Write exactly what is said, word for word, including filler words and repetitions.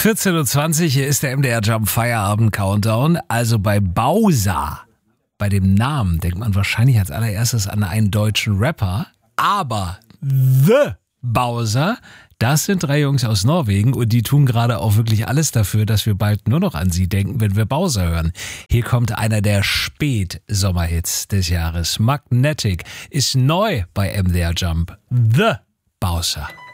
vierzehn Uhr zwanzig, hier ist der M D R Jump Feierabend Countdown. Also bei Bowser, bei dem Namen, denkt man wahrscheinlich als allererstes an einen deutschen Rapper. Aber The Bowser, das sind drei Jungs aus Norwegen und die tun gerade auch wirklich alles dafür, dass wir bald nur noch an sie denken, wenn wir Bowser hören. Hier kommt einer der Spät-Sommerhits des Jahres. Magnetic ist neu bei M D R Jump. The Bowser.